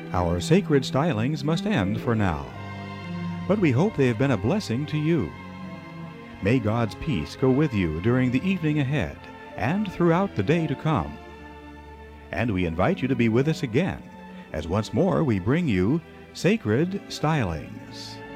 Our sacred stylings must end for now, but we hope they have been a blessing to you. May God's peace go with you during the evening ahead and throughout the day to come. And we invite you to be with us again, as once more we bring you Sacred Stylings.